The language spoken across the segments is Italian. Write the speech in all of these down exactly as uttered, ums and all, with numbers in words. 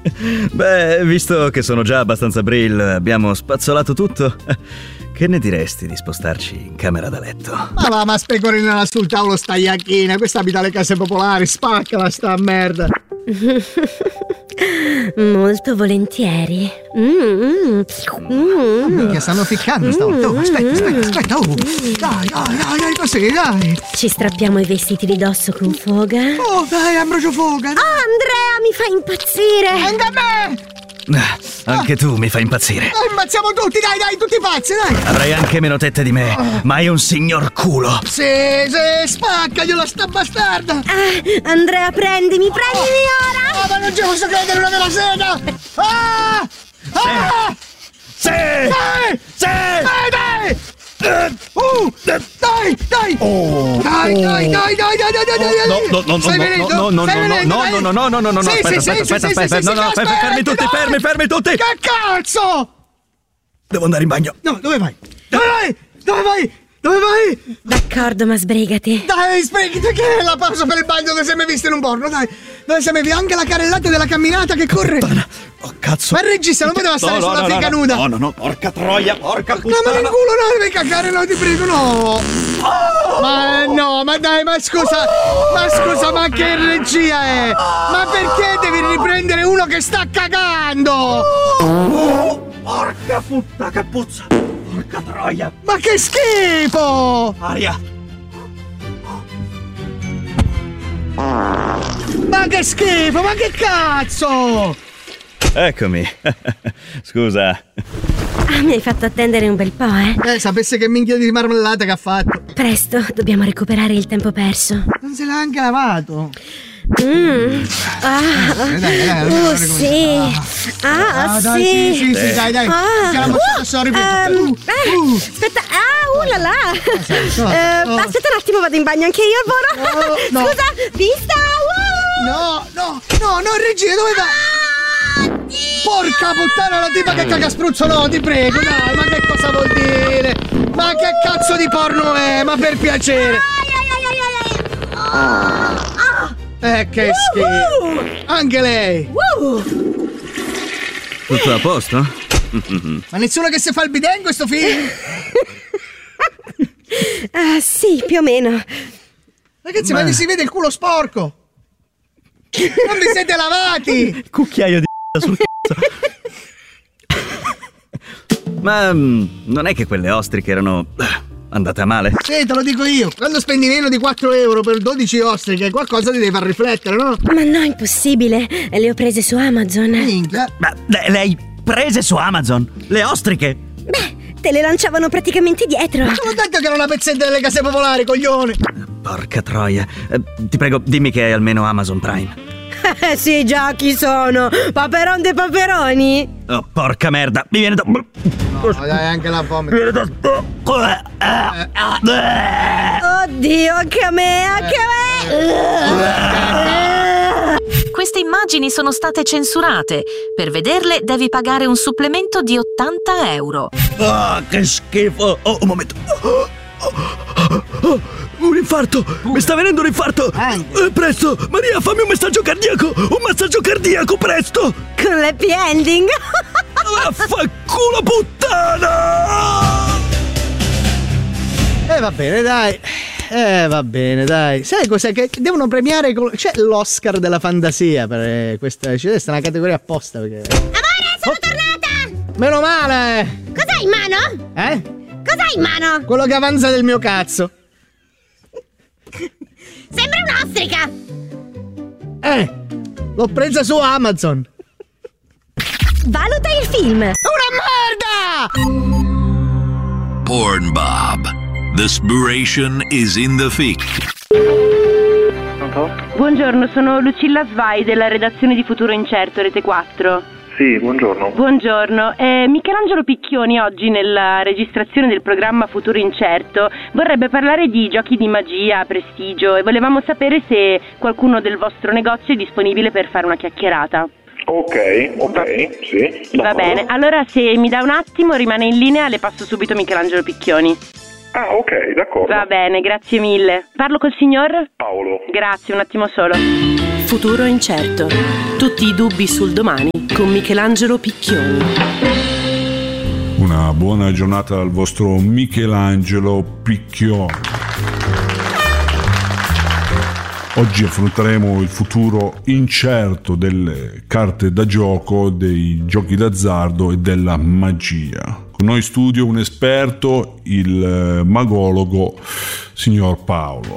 Beh, visto che sono già abbastanza brill, abbiamo spazzolato tutto. Che ne diresti di spostarci in camera da letto? Ma va, ma specorina là sul tavolo sta iacchina. Questa abita alle case popolari, spaccala sta merda. Molto volentieri. Mm, mm, mm. Che stanno ficcando stavolta. Oh, aspetta, aspetta, aspetta. Oh. Dai, dai, dai, dai, così, dai. Ci strappiamo i vestiti di dosso con foga. Oh, dai, Ambrogio Foga. Dai. Oh, Andrea, mi fai impazzire. Anche a me. Ah, anche ah. tu mi fai impazzire. Dai, impazziamo tutti, dai, dai, tutti pazzi, dai. Avrai anche meno tette di me, oh. ma hai un signor culo. Sì, sì, spaccagliela sta bastarda. Ah, Andrea, prendimi, prendimi oh. ora. Oh, ma non ci posso credere, una vera sega. Ah! Ah! Sì! Dai! Sì! Dai, dai! Uh, dai, dai! Oh, dai, dai, dai, dai, dai, dai, dai, dai! No, no, no, no, Stai venendo? no, no, no, Stai venendo, no, no, no, no, no, no, no, sì, aspetta, sì, aspetta, sì, aspetta, sì, aspetta, sì, no, no, sì, fermi, fermi tutti, dai. fermi, fermi tutti! Che cazzo? Devo andare in bagno. No, dove vai? Dove vai? Dove vai? Dove vai? D'accordo, ma sbrigati. Dai, sbrigati, che è la pausa per il bagno dove sei mai visto in un porno, dai. Dove sei mai visto anche la carrellata della camminata che corre. Puttana. Oh, cazzo. Ma il regista non poteva stare no, sulla no, fica no, nuda. No, no, no, porca troia, porca puttana. No, ma in culo, no, devi cagare, no, ti prego, no. Oh. Ma no, ma dai, ma scusa. Ma scusa, ma che regia è? Ma perché devi riprendere uno che sta cagando? Oh, porca puttana, che puzza. Porca troia. Ma che schifo. Aria. Ma che schifo, ma che cazzo! Eccomi. Scusa. Ah, mi hai fatto attendere un bel po', eh? Eh, sapesse che minchia di marmellata che ha fatto. Presto, dobbiamo recuperare il tempo perso. Non se l'ha anche lavato. Mm. Ah. Dai, dai, dai, uh, sì. Ah, ah, dai, sì. sì, sì, sì, dai, dai. Ah. Ce la Uh, sorry, um, uh, ah, uh. aspetta, ah, uh là là. Oh, uh, oh. Aspetta un attimo, vado in bagno anche io al volo. Oh, no. Scusa, vista. Uh. No, no, no, no, regia, dove va? Ah, porca puttana, la tipa che caga spruzzo, no, ti prego, dai, ma che cosa vuol dire? Ma che cazzo di porno è? Ma per piacere. Eh, che schifo. Anche lei. Tutto a posto? Ma nessuno che si fa il bidet in questo film? Ah, sì, più o meno. Ragazzi, ma, ma si vede il culo sporco. Non vi siete lavati. Cucchiaio di sul cazzo. Ma um, non è che quelle ostriche erano andate a male? Sì, te lo dico io. Quando spendi meno di quattro euro per dodici ostriche, qualcosa ti deve far riflettere, no? Ma no, impossibile. Le ho prese su Amazon. Minchia. Ma le, le hai prese su Amazon? Le ostriche? Beh, te le lanciavano praticamente dietro. Ma te l'ho detto che era una pezzetta delle case popolari, coglione. Porca troia. Eh, ti prego, dimmi che hai almeno Amazon Prime. Eh sì, già, chi sono? Paperon dei paperoni? Oh, porca merda, mi viene da... No, dai, anche la fame. Mi viene da... Oddio, anche a me, anche a me! Queste immagini sono state censurate. Per vederle devi pagare un supplemento di ottanta euro. Ah, che schifo! Oh, un momento. Oh, oh, oh, un infarto! Mi sta venendo un infarto! Eh, presto! Maria, fammi un messaggio cardiaco! Un massaggio cardiaco, presto! Con l'happy ending! Vaffanculo puttana! Eh, va bene, dai. Eh, va bene, dai. Sai cos'è? Che devono premiare. C'è l'Oscar della fantasia per questa. C'è una categoria apposta perché. Amore, sono oh. tornata! Meno male! Cos'hai in mano? Eh? Cos'hai in mano? Quello che avanza del mio cazzo. Sembra un'ostrica! Eh! L'ho presa su Amazon! Valuta il film! Una merda! Pornbob. The spiration is in the fic. Buongiorno, sono Lucilla Svai della redazione di Futuro Incerto, Rete quattro. Sì, buongiorno. Buongiorno, eh, Michelangelo Picchioni oggi nella registrazione del programma Futuro Incerto vorrebbe parlare di giochi di magia, prestigio e volevamo sapere se qualcuno del vostro negozio è disponibile per fare una chiacchierata. Ok, ok, sì. Va bene, allora se mi dà un attimo rimane in linea le passo subito Michelangelo Picchioni. Ah, ok, d'accordo. Va bene, grazie mille. Parlo col signor? Paolo. Grazie, un attimo solo. Futuro Incerto. Tutti Tutti i dubbi sul domani con Michelangelo Picchioni. Una buona giornata al vostro Michelangelo Picchioni. Oggi affronteremo il futuro incerto delle carte da gioco, dei giochi d'azzardo e della magia. Con noi in studio un esperto, il magologo signor Paolo.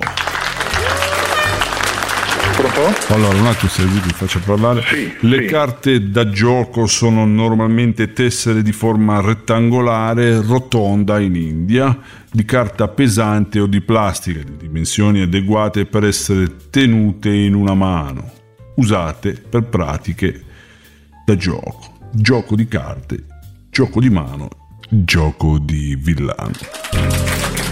Pronto? Allora, un attimo, se vi faccio parlare. Sì, Le sì. carte da gioco sono normalmente tessere di forma rettangolare, rotonda in India, di carta pesante o di plastica, di dimensioni adeguate per essere tenute in una mano, usate per pratiche da gioco, gioco di carte, gioco di mano, gioco di villano.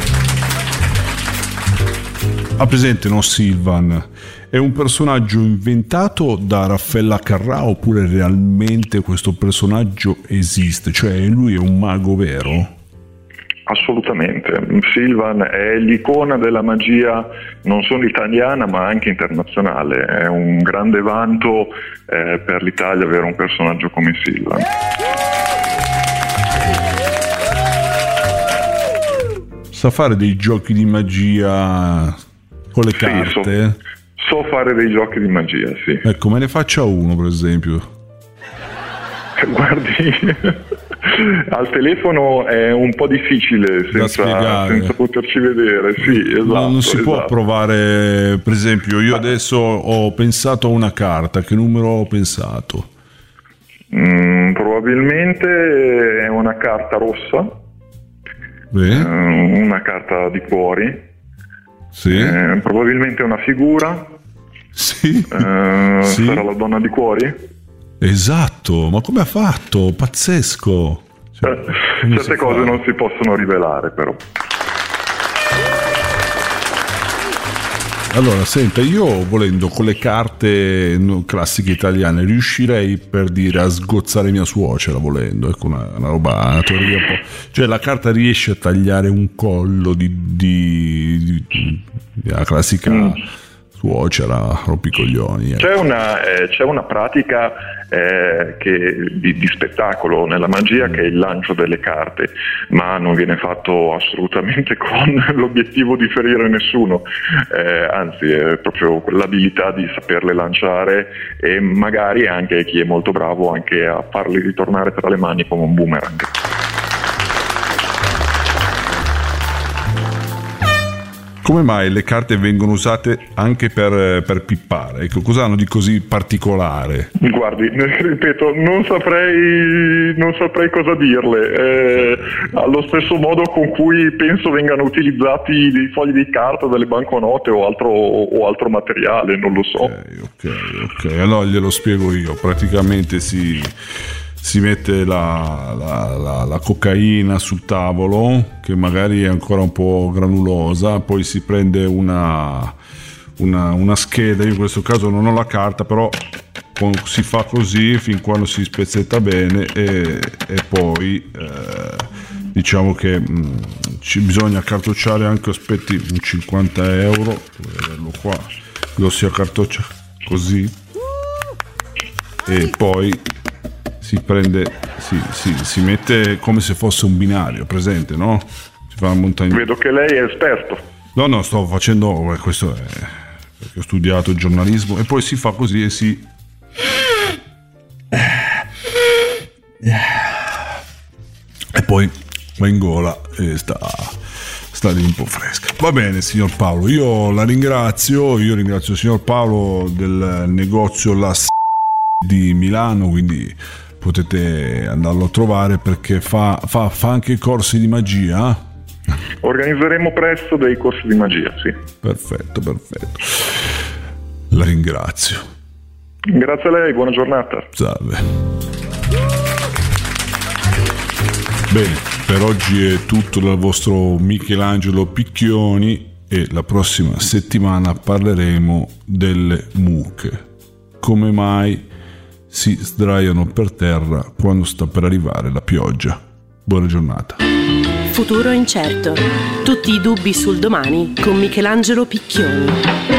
Ha presente, no, Silvan? È un personaggio inventato da Raffaella Carrà oppure realmente questo personaggio esiste? Cioè lui è un mago vero? Assolutamente. Silvan è l'icona della magia non solo italiana ma anche internazionale. È un grande vanto eh, per l'Italia avere un personaggio come Silvan. Sa fare dei giochi di magia con le Sì, carte? So, so fare dei giochi di magia, sì. Ecco, me ne faccia uno per esempio. Guardi, al telefono è un po' difficile senza, spiegare. senza poterci vedere, sì, esatto. non, non si può esatto. provare, per esempio, io adesso ho pensato a una carta, che numero ho pensato? Mm, probabilmente è una carta rossa, Beh, eh, una carta di cuori, sì, eh, probabilmente una figura, sì, eh, sì. sarà la donna di cuori. Esatto, ma come ha fatto? Pazzesco! Cioè, Eh, come certe si cose fa? non si possono rivelare però. Allora, senta, io volendo con le carte no, classiche italiane riuscirei, per dire, a sgozzare mia suocera volendo, ecco, una, una roba, una teoria un po'. Cioè la carta riesce a tagliare un collo di, di, di, di la classica Mm. suocera, rompicoglioni. Ecco. C'è una, eh, c'è una pratica eh, che, di, di spettacolo nella magia che è il lancio delle carte, ma non viene fatto assolutamente con l'obiettivo di ferire nessuno, eh, anzi è proprio l'abilità di saperle lanciare e magari anche chi è molto bravo anche a farli ritornare tra le mani come un boomerang. Come mai le carte vengono usate anche per, per pippare? Ecco, cosa hanno di così particolare? Guardi, ripeto, non saprei, non saprei cosa dirle. Eh, allo stesso modo con cui penso vengano utilizzati dei fogli di carta, delle banconote o altro, o altro materiale, non lo so. Ok, ok, ok. Allora glielo spiego io. Praticamente si, si mette la, la, la, la cocaina sul tavolo, che magari è ancora un po' granulosa, poi si prende una, una, una scheda, io in questo caso non ho la carta, però si fa così fin quando si spezzetta bene e, e poi eh, diciamo che mh, ci bisogna cartocciare anche, aspetti, un cinquanta euro, vederlo qua, lo si accartoccia così e poi si prende, si, si, si mette come se fosse un binario, presente, no? Si fa una montagna. Vedo che lei è esperto. No, no, sto facendo, eh, questo è perché ho studiato giornalismo, e poi si fa così e si e poi va in gola e sta sta lì un po' fresca. Va bene, signor Paolo, io la ringrazio, io ringrazio il signor Paolo del negozio La S- di Milano, quindi potete andarlo a trovare perché fa, fa, fa anche corsi di magia. Organizzeremo presto dei corsi di magia, sì. Perfetto, perfetto. La ringrazio. Grazie a lei, buona giornata. Salve. Bene, per oggi è tutto dal vostro Michelangelo Picchioni e la prossima settimana parleremo delle mucche. Come mai si sdraiano per terra quando sta per arrivare la pioggia? Buona giornata. Futuro incerto. Tutti i dubbi sul domani con Michelangelo Picchioni.